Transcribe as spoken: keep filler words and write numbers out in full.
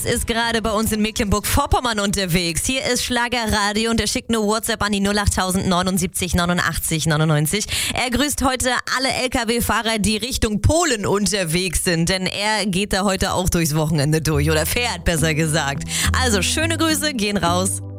Ist gerade bei uns in Mecklenburg-Vorpommern unterwegs. Hier ist Schlagerradio und er schickt eine WhatsApp an die null acht neunundsiebzig neunundachtzig neunundneunzig. Er grüßt heute alle L K W-Fahrer, die Richtung Polen unterwegs sind, denn er geht da heute auch durchs Wochenende durch oder fährt, besser gesagt. Also schöne Grüße gehen raus.